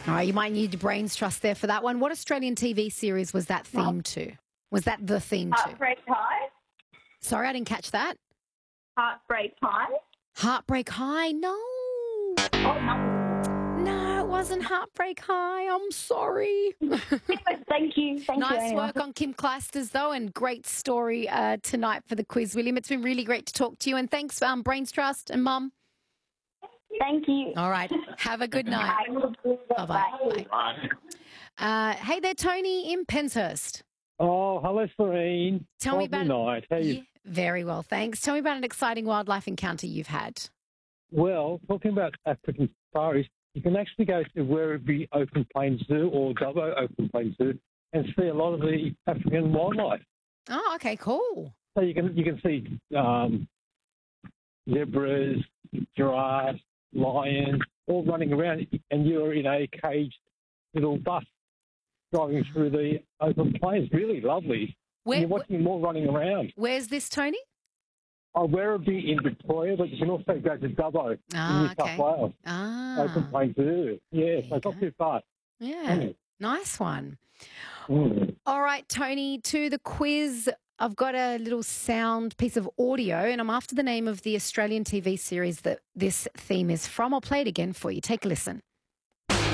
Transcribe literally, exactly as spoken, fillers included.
All right, you might need your brains trust there for that one. What Australian T V series was that themed to? Was that the theme to? Heartbreak High. Sorry, I didn't catch that. Heartbreak High. Heartbreak High? No. Oh, no. No, it wasn't Heartbreak High. I'm sorry. Thank you. Thank nice you. Anyway. work on Kim Kleisters, though, and great story uh, tonight for the quiz, William. It's been really great to talk to you, and thanks, um, Brains Trust and Mum. Thank you. All right. Have a good night. Bye-bye. Bye. Uh, hey there, Tony in Penshurst. Oh, hello, Serene. Tell me Lovely about night. How you? Yeah, very well, thanks. Tell me about an exciting wildlife encounter you've had. Well, talking about African safaris, you can actually go to Werribee Open Plains Zoo or Dubbo Open Plains Zoo and see a lot of the African wildlife. Oh, okay, cool. So you can you can see um, zebras, giraffes, lions, all running around, and you're in a caged little bus driving through the open plains. Really lovely. Where, and you're watching them all running around. Where's this, Tony? Oh, Werribee in Victoria, but you can also go to Dubbo Ah, in New okay. South Wales. Ah. Open Plains Zoo. Yeah, so it's not too far. Yeah, Mm. nice one. Mm. All right, Tony, to the quiz. I've got a little sound piece of audio, and I'm after the name of the Australian T V series that this theme is from. I'll play it again for you. Take a listen.